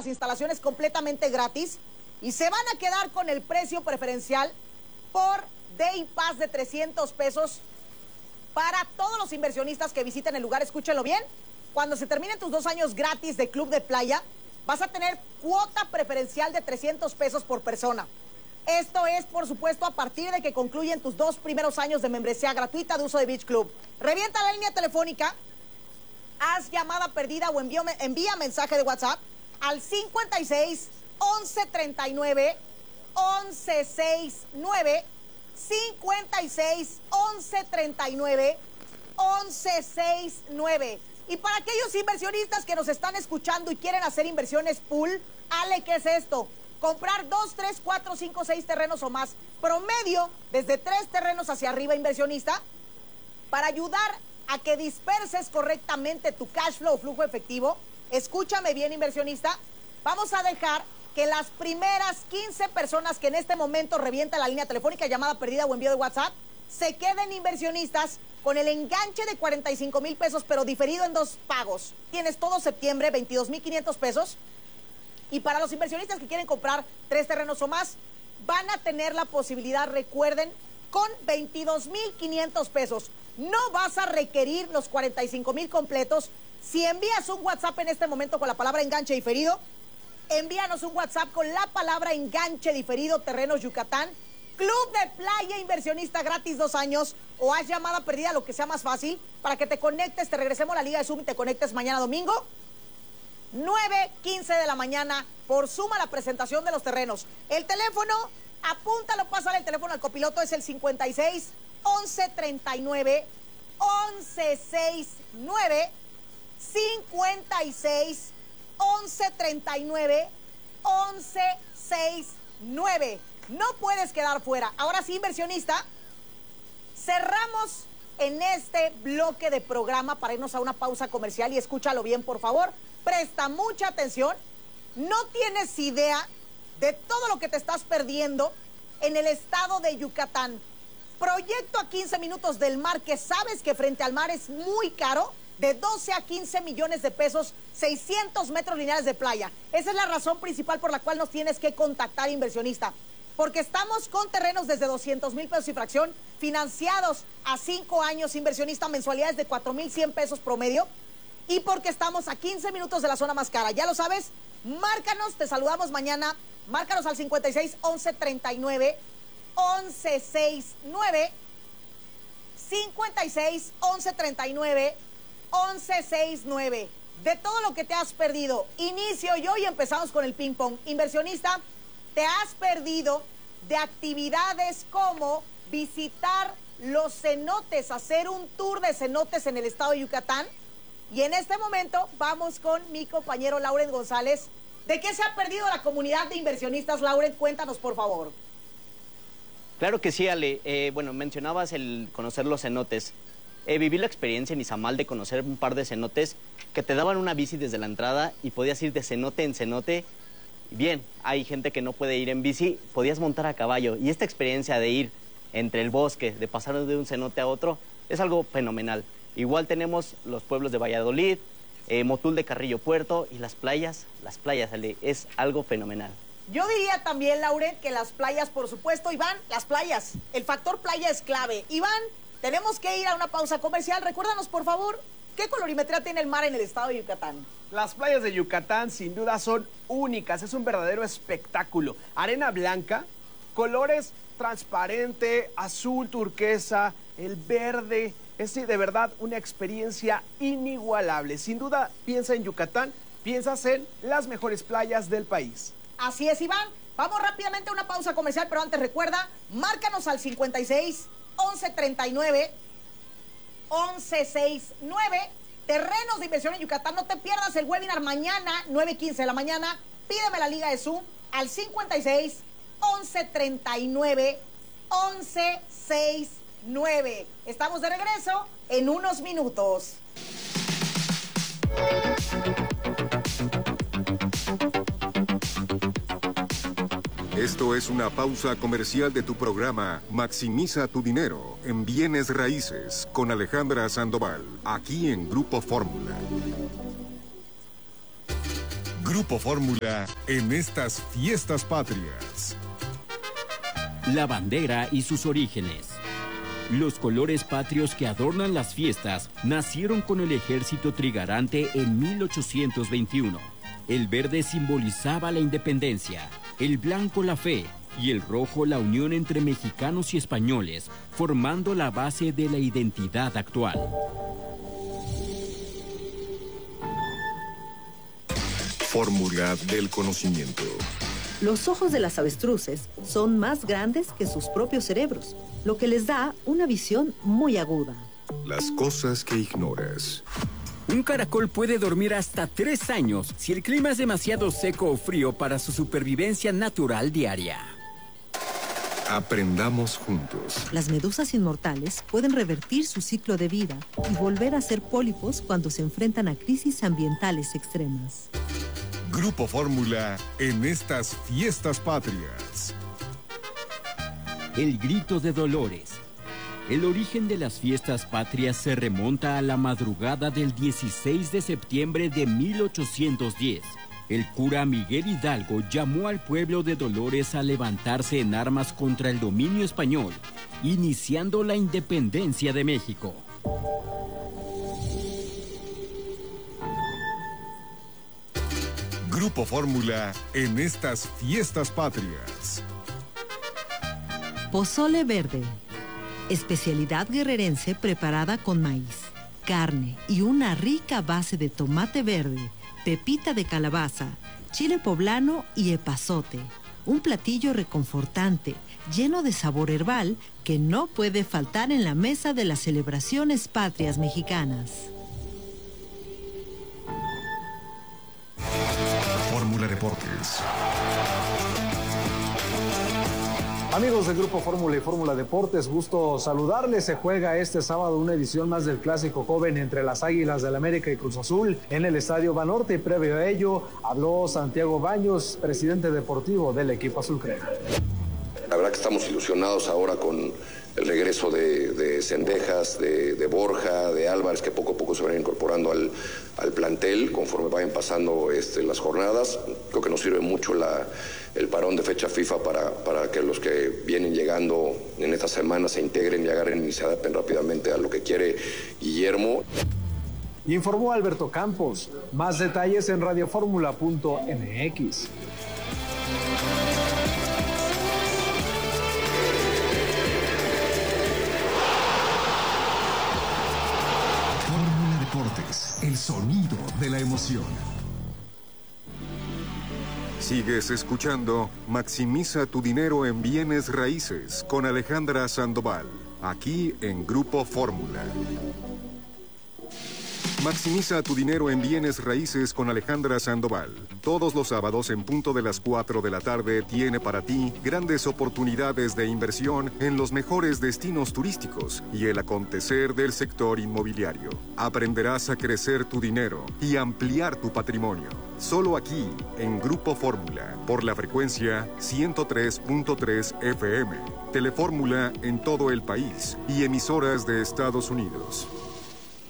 las instalaciones completamente gratis y se van a quedar con el precio preferencial por Day Pass de 300 pesos para todos los inversionistas que visiten el lugar. Escúchenlo bien. Cuando se terminen tus 2 años gratis de Club de Playa, vas a tener cuota preferencial de 300 pesos por persona. Esto es, por supuesto, a partir de que concluyen tus 2 primeros años de membresía gratuita de uso de Beach Club. Revienta la línea telefónica, haz llamada perdida o envía mensaje de WhatsApp al 56 11 39 11 69, 56 11 39 11 69. Y para aquellos inversionistas que nos están escuchando y quieren hacer inversiones pool, Ale, ¿qué es esto? Comprar 2, 3, 4, 5, 6 terrenos o más, promedio desde 3 terrenos hacia arriba, inversionista, para ayudar a que disperses correctamente tu cash flow, flujo efectivo. Escúchame bien, inversionista, vamos a dejar que las primeras 15 personas que en este momento revientan la línea telefónica, llamada perdida o envío de WhatsApp, se queden inversionistas con el enganche de 45,000 pesos, pero diferido en 2 pagos. Tienes todo septiembre, 22,500 pesos. Y para los inversionistas que quieren comprar 3 terrenos o más, van a tener la posibilidad, recuerden, con 22,500 pesos. No vas a requerir los 45,000 completos. Si envías un WhatsApp en este momento con la palabra enganche diferido, envíanos un WhatsApp con la palabra enganche diferido, terrenos Yucatán, Club de Playa inversionista gratis 2 años, o haz llamada perdida, lo que sea más fácil, para que te conectes, te regresemos a la Liga de Zoom y te conectes mañana domingo, 9:15 de la mañana, por Zoom a la presentación de los terrenos. El teléfono, apúntalo, pásale el teléfono al copiloto, es el 56 11 39 11 69, 56 11 39 11 69. No puedes quedar fuera. Ahora sí, inversionista, cerramos en este bloque de programa para irnos a una pausa comercial y escúchalo bien, por favor. Presta mucha atención. No tienes idea de todo lo que te estás perdiendo en el estado de Yucatán. Proyecto a 15 minutos del mar, que sabes que frente al mar es muy caro, de 12 a 15 millones de pesos, 600 metros lineales de playa. Esa es la razón principal por la cual nos tienes que contactar, inversionista. Porque estamos con terrenos desde 200,000 pesos y fracción, financiados a 5 años, inversionista, mensualidades de 4,100 pesos promedio. Y porque estamos a 15 minutos de la zona más cara. Ya lo sabes, márcanos, te saludamos mañana. Márcanos al 56 11 39 11 69, 56 11 39 11 69. De todo lo que te has perdido, inicio yo y empezamos con el ping pong. Inversionista, te has perdido de actividades como visitar los cenotes, hacer un tour de cenotes en el estado de Yucatán. Y en este momento vamos con mi compañero Lauren González. ¿De qué se ha perdido la comunidad de inversionistas, Lauren? Cuéntanos, por favor. Claro que sí, Ale. Bueno, mencionabas el conocer los cenotes. Viví la experiencia en Izamal de conocer un par de cenotes que te daban una bici desde la entrada y podías ir de cenote en cenote. Bien, hay gente que no puede ir en bici, podías montar a caballo. Y esta experiencia de ir entre el bosque, de pasar de un cenote a otro, es algo fenomenal. Igual tenemos los pueblos de Valladolid, Motul de Carrillo Puerto y las playas, Ale, es algo fenomenal. Yo diría también, Lauren, que las playas, por supuesto, Iván, las playas. El factor playa es clave. Iván, tenemos que ir a una pausa comercial. Recuérdanos, por favor, ¿qué colorimetría tiene el mar en el estado de Yucatán? Las playas de Yucatán sin duda son únicas, es un verdadero espectáculo. Arena blanca, colores transparente, azul, turquesa, el verde. Es de verdad una experiencia inigualable. Sin duda, piensa en Yucatán, piensas en las mejores playas del país. Así es, Iván. Vamos rápidamente a una pausa comercial, pero antes recuerda, márcanos al 56 11 39 11 69. Terrenos de inversión en Yucatán. No te pierdas el webinar mañana, 9:15 de la mañana. Pídeme la Liga de Zoom al 56 11 39 11 69. Estamos de regreso en unos minutos. Esto es una pausa comercial de tu programa Maximiza tu dinero en bienes raíces con Alejandra Sandoval, aquí en Grupo Fórmula. Grupo Fórmula en estas fiestas patrias. La bandera y sus orígenes. Los colores patrios que adornan las fiestas nacieron con el ejército trigarante en 1821. El verde simbolizaba la independencia, el blanco la fe y el rojo la unión entre mexicanos y españoles, formando la base de la identidad actual. Fórmula del conocimiento. Los ojos de las avestruces son más grandes que sus propios cerebros, lo que les da una visión muy aguda. Las cosas que ignoras. Un caracol puede dormir hasta 3 años si el clima es demasiado seco o frío para su supervivencia natural diaria. Aprendamos juntos. Las medusas inmortales pueden revertir su ciclo de vida y volver a ser pólipos cuando se enfrentan a crisis ambientales extremas. Grupo Fórmula en estas fiestas patrias. El grito de Dolores. El origen de las fiestas patrias se remonta a la madrugada del 16 de septiembre de 1810. El cura Miguel Hidalgo llamó al pueblo de Dolores a levantarse en armas contra el dominio español, iniciando la independencia de México. Grupo Fórmula en estas fiestas patrias. Pozole verde. Especialidad guerrerense preparada con maíz, carne y una rica base de tomate verde, pepita de calabaza, chile poblano y epazote. Un platillo reconfortante, lleno de sabor herbal que no puede faltar en la mesa de las celebraciones patrias mexicanas. Fórmula Deportes. Amigos del Grupo Fórmula y Fórmula Deportes, gusto saludarles. Se juega este sábado una edición más del Clásico Joven entre las Águilas del América y Cruz Azul en el Estadio Banorte, y previo a ello habló Santiago Baños, presidente deportivo del equipo azulcrema. La verdad que estamos ilusionados ahora con el regreso de Cendejas, de Borja, de Álvarez, que poco a poco se van incorporando al plantel conforme vayan pasando las jornadas. Creo que nos sirve mucho el parón de fecha FIFA para que los que vienen llegando en esta semana se integren y agarren y se adapten rápidamente a lo que quiere Guillermo. Informó Alberto Campos. Más detalles en radioformula.mx. El sonido de la emoción. Sigues escuchando Maximiza tu dinero en bienes raíces con Alejandra Sandoval, aquí en Grupo Fórmula. Maximiza tu dinero en bienes raíces con Alejandra Sandoval. Todos los sábados en punto de las 4 de la tarde tiene para ti grandes oportunidades de inversión en los mejores destinos turísticos y el acontecer del sector inmobiliario. Aprenderás a crecer tu dinero y ampliar tu patrimonio. Solo aquí en Grupo Fórmula, por la frecuencia 103.3 FM. Telefórmula en todo el país y emisoras de Estados Unidos.